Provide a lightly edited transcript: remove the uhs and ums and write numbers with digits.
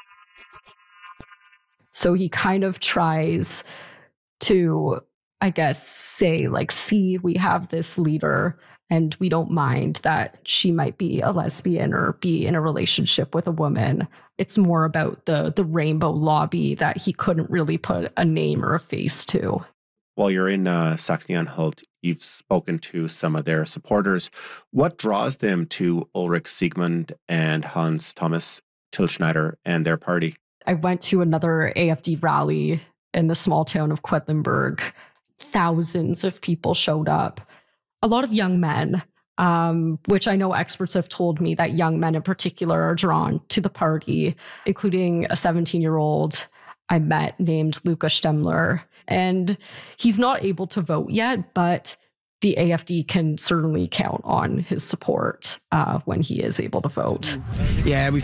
So he kind of tries to, I guess, say, like, see, we have this leader and we don't mind that she might be a lesbian or be in a relationship with a woman. It's more about the rainbow lobby that he couldn't really put a name or a face to. While you're in Saxony-Anhalt, you've spoken to some of their supporters. What draws them to Ulrich Siegmund and Hans Thomas Tilschneider and their party? I went to another AFD rally in the small town of Quedlinburg. Thousands of people showed up. A lot of young men, which I know experts have told me that young men in particular are drawn to the party, including a 17-year-old I met named Luca Stemmler. And he's not able to vote yet, but the AFD can certainly count on his support when he is able to vote. Yeah, we